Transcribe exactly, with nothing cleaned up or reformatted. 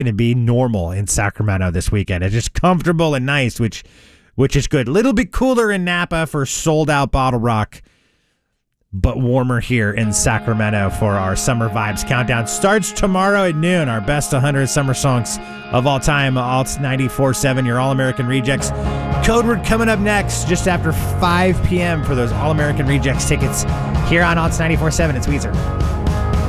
going to be normal in Sacramento this weekend. It's just comfortable and nice, which which is good. A little bit cooler in Napa for sold-out Bottle Rock, but warmer here in Sacramento for our Summer Vibes Countdown. Starts tomorrow at noon, our best one hundred summer songs of all time, Alt ninety-four point seven, your All-American Rejects. Code word coming up next, just after five p.m. for those All-American Rejects tickets here on Alt ninety-four point seven. It's Weezer.